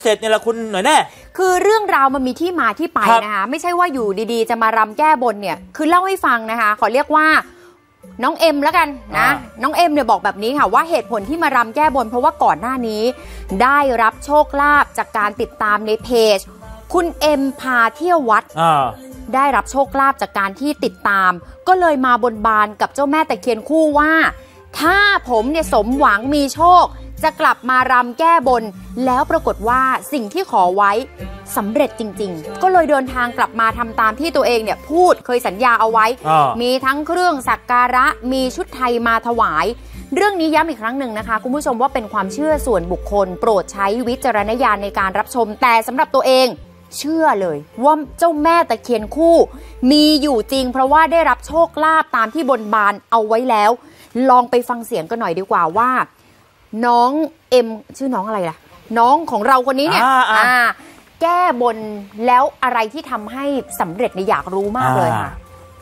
เสร็จเนี่ยละคุณหน่อยแน่คือเรื่องราวมันมีที่มาที่ไปนะคะไม่ใช่ว่าอยู่ดีๆจะมารำแก้บนเนี่ยคือเล่าให้ฟังนะคะขอเรียกว่าน้องเอ็มแล้วกันนะน้องเอ็มเนี่ยบอกแบบนี้ค่ะว่าเหตุผลที่มารำแก้บนเพราะว่าก่อนหน้านี้ได้รับโชคลาภจากการติดตามในเพจคุณเอ็มพาเที่ยววัดได้รับโชคลาภจากการที่ติดตามก็เลยมาบนบานกับเจ้าแม่ตะเคียนคู่ว่าถ้าผมเนี่ยสมหวังมีโชคจะกลับมารำแก้บนแล้วปรากฏว่าสิ่งที่ขอไว้สำเร็จจริงๆก็เลยเดินทางกลับมาทำตามที่ตัวเองเนี่ยพูดเคยสัญญาเอาไว้มีทั้งเครื่องสักการะมีชุดไทยมาถวายเรื่องนี้ย้ำอีกครั้งหนึ่งนะคะคุณผู้ชมว่าเป็นความเชื่อส่วนบุคคลโปรดใช้วิจารณญาณในการรับชมแต่สำหรับตัวเองเชื่อเลยว่าเจ้าแม่ตะเคียนคู่มีอยู่จริงเพราะว่าได้รับโชคลาภตามที่บนบานเอาไว้แล้วลองไปฟังเสียงกันหน่อยดีกว่าว่าน้องเอ็มชื่อน้องอะไรล่ะน้องของเราคนนี้เนี่ยแก้บนแล้วอะไรที่ทำให้สำเร็จเนี่ยอยากรู้มากเลยค่ะ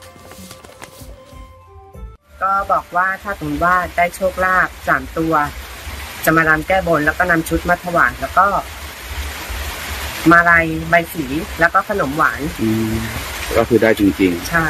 ก็บอกว่าถ้าสมมติว่าได้โชคลาภ3 ตัวจะมารำแก้บนแล้วก็นำชุดมาถวายแล้วก็มาลัยใบสีแล้วก็ขนมหวานก็คือได้จริงๆใช่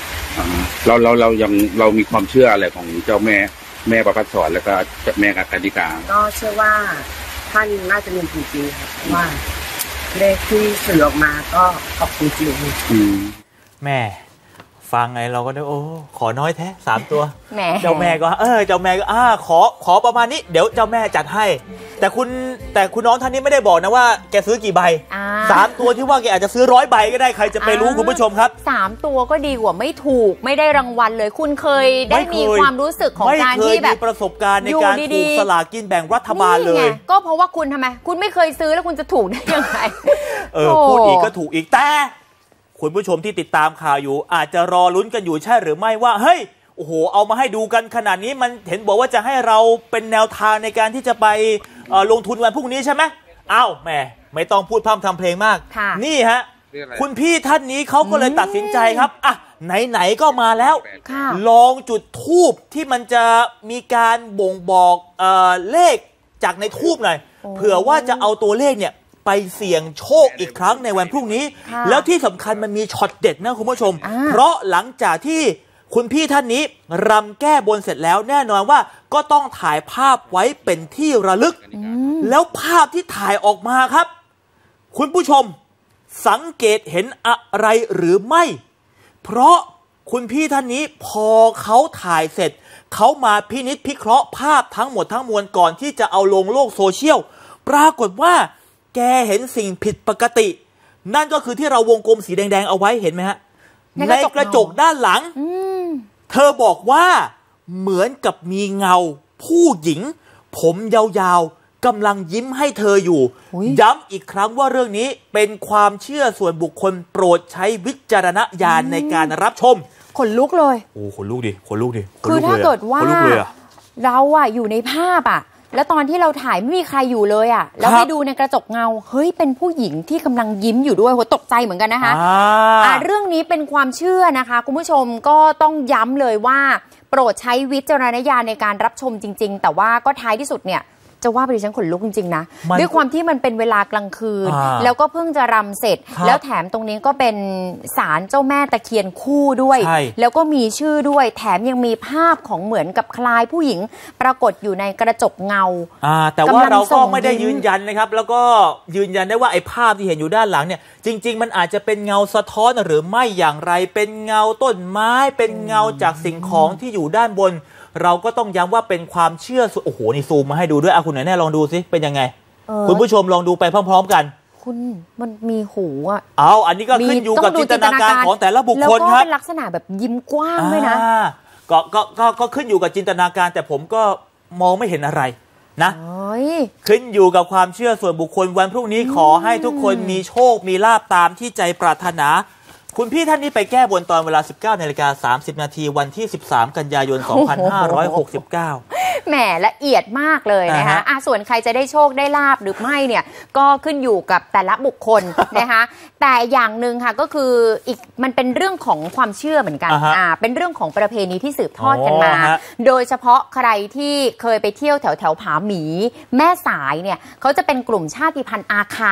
เรามีความเชื่ออะไรของเจ้าแม่ประภัสสรแล้วก็แม่กนิกาก็เชื่อว่าท่านน่าจะมีจริงๆครับว่าเลขที่สื่อออกมาก็ขอบคุณจริงแม่ฟังไงเราก็ได้โอ้ขอน้อยแท้3 ตัวเจ้าแม่ก็เจ้าแม่ก็ขอประมาณนี้เดี๋ยวเจ้าแม่จัดให้แต่คุณน้องท่านนี้ไม่ได้บอกนะว่าแกซื้อกี่ใบ3 ตัวที่ว่าแกอาจจะซื้อ100 ใบก็ได้ใครจะไปรู้คุณผู้ชมครับ 3 ตัวก็ดีกว่าไม่ถูกไม่ได้รางวัลเลยคุณเคยได้มีความรู้สึกของการที่แบบประสบการณ์ในการถูกสลากกินแบ่งรัฐบาลเลยก็เพราะว่าคุณทำไมคุณไม่เคยซื้อแล้วคุณจะถูกได้ยังไงพูดอีกก็ถูกอีกแต่คุณผู้ชมที่ติดตามข่าวอยู่อาจจะรอลุ้นกันอยู่ใช่หรือไม่ว่าเฮ้ยโอ้โหเอามาให้ดูกันขนาดนี้มันเห็นบอกว่าจะให้เราเป็นแนวทางในการที่จะไปลงทุนวันพรุ่งนี้ใช่ไหมแหมไม่ต้องพูดพร่ำทำเพลงมากนี่ฮะคุณพี่ท่านนี้เขาก็เลยตัดสินใจครับไหนๆก็มาแล้วลองจุดธูปที่มันจะมีการบ่งบอกเลขจากในธูปหน่อยเผื่อว่าจะเอาตัวเลขเนี่ยไปเสี่ยงโชคอีกครั้งในวันพรุ่งนี้แล้วที่สำคัญมันมีช็อตเด็ดนะคุณผู้ชมเพราะหลังจากที่คุณพี่ท่านนี้รำแก้บนเสร็จแล้วแน่นอนว่าก็ต้องถ่ายภาพไว้เป็นที่ระลึกแล้วภาพที่ถ่ายออกมาครับคุณผู้ชมสังเกตเห็นอะไรหรือไม่เพราะคุณพี่ท่านนี้พอเขาถ่ายเสร็จเขามาพินิจพิเคราะห์ภาพทั้งหมดทั้งมวลก่อนที่จะเอาลงโลกโซเชียลปรากฏว่าแกเห็นสิ่งผิดปกตินั่นก็คือที่เราวงกลมสีแดงๆเอาไว้เห็นไหมฮะในกระจกด้านหลังเธอบอกว่าเหมือนกับมีเงาผู้หญิงผมยาวๆกำลังยิ้มให้เธออยู่ย้ำอีกครั้งว่าเรื่องนี้เป็นความเชื่อส่วนบุคคลโปรดใช้วิจารณญาณในการรับชมขนลุกเลยขนลุกดิคือถ้าเกิดว่าเราอยู่ในภาพแล้วตอนที่เราถ่ายไม่มีใครอยู่เลยแล้วไปดูในกระจกเงาเฮ้ยเป็นผู้หญิงที่กำลังยิ้มอยู่ด้วยโหตกใจเหมือนกันนะคะเรื่องนี้เป็นความเชื่อนะคะคุณผู้ชมก็ต้องย้ำเลยว่าโปรดใช้วิจารณญาณในการรับชมจริงๆแต่ว่าก็ท้ายที่สุดเนี่ยจะว่าไปดิฉันขนลุกจริงๆนะด้วยความที่มันเป็นเวลากลางคืนแล้วก็เพิ่งจะรำเสร็จแล้วแถมตรงนี้ก็เป็นศาลเจ้าแม่ตะเคียนคู่ด้วยแล้วก็มีชื่อด้วยแถมยังมีภาพของเหมือนกับคล้ายผู้หญิงปรากฏอยู่ในกระจกเงาแต่ว่าเราก็ไม่ได้ยืนยันนะครับแล้วก็ยืนยันได้ว่าไอ้ภาพที่เห็นอยู่ด้านหลังเนี่ยจริงๆมันอาจจะเป็นเงาสะท้อนหรือไม่อย่างไรเป็นเงาต้นไม้เป็นเงาจากสิ่งของที่อยู่ด้านบนเราก็ต้องย้ำว่าเป็นความเชื่อโอ้โหนี่ซูมมาให้ดูด้วยคุณไหนแน่ลองดูสิเป็นยังไงคุณผู้ชมลองดูไปพร้อมๆกันคุณมันมีหูอันนี้ก็ขึ้นอยู่กับจินตนาการของแต่ละบุคคลครับแล้วก็เป็นลักษณะแบบยิ้มกว้างด้วยนะก็ขึ้นอยู่กับจินตนาการแต่ผมก็มองไม่เห็นอะไรนะขึ้นอยู่กับความเชื่อส่วนบุคคลวันพรุ่งนี้ขอให้ทุกคนมีโชคมีลาภตามที่ใจปรารถนาคุณพี่ท่านนี้ไปแก้บนตอนเวลา 19:30 น.วันที่ 13 กันยายน 2569 แหมละเอียดมากเลยนะคะส่วนใครจะได้โชคได้ลาภหรือไม่เนี่ยก็ขึ้นอยู่กับแต่ละบุคคลนะคะแต่อย่างหนึ่งค่ะก็คืออีกมันเป็นเรื่องของความเชื่อเหมือนกันเป็นเรื่องของประเพณีที่สืบทอดกันมาโดยเฉพาะใครที่เคยไปเที่ยวแถวผาหมีแม่สายเนี่ยเขาจะเป็นกลุ่มชาติพันธุ์อาคา